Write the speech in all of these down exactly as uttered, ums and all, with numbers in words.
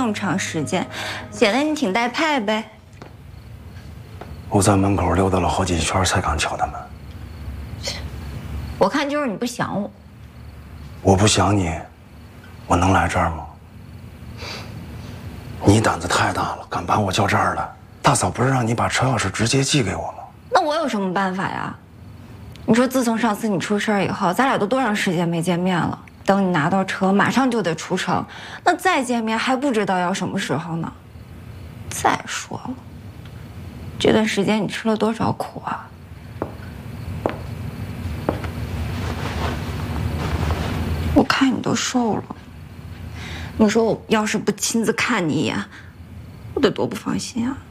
那么长时间，显得你挺带派呗。 我在门口溜达了好几圈才敢敲他们。 我看就是你不想我。 我不想你，我能来这儿吗？你胆子太大了，敢把我叫这儿来。大嫂不是让你把车钥匙直接寄给我吗？ 那我有什么办法呀？你说自从上次你出事儿以后，咱俩都多长时间没见面了？等你拿到车，马上就得出城，那再见面还不知道要什么时候呢。再说了，这段时间你吃了多少苦啊？我看你都瘦了。你说我要是不亲自看你一眼，我得多不放心啊！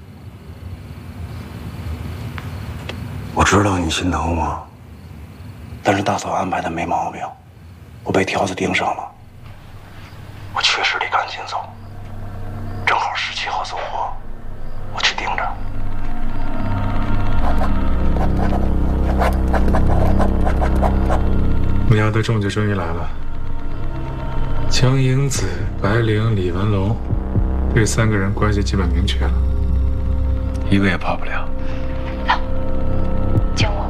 我知道你心疼我，但是大嫂安排的没毛病，我被条子盯上了，我确实得赶紧走。正好十七号走货，我去盯着。 我要的重就终于来了。江英子、白灵、李文龙，这三个人关系基本明确了，一个也跑不了。 走，请我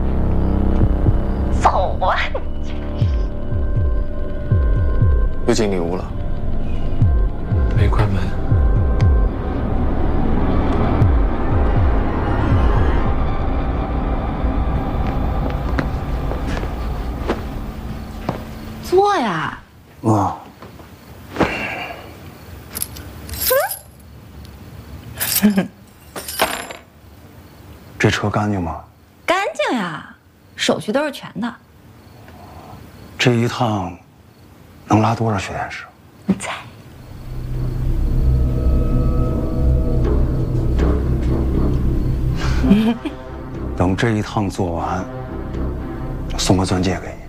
走啊！ 又进里屋了， 没关门。 坐呀。 啊。这车干净吗？ 干净呀，手续都是全的。 这一趟能拉多少蓄电池？ 你猜？ 等这一趟做完，送个钻戒给你。